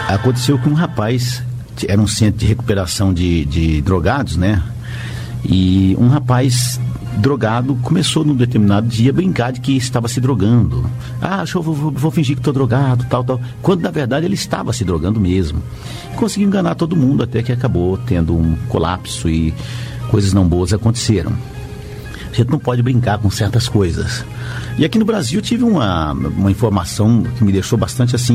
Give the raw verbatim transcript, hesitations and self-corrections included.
Aconteceu que um rapaz, era um centro de recuperação de, de drogados, né? E um rapaz drogado começou num determinado dia a brincar de que estava se drogando. Ah, deixa eu, vou, vou fingir que estou drogado, tal, tal. Quando na verdade ele estava se drogando mesmo. Conseguiu enganar todo mundo até que acabou tendo um colapso e coisas não boas aconteceram. A gente não pode brincar com certas coisas. E aqui no Brasil eu tive uma, uma informação que me deixou bastante assim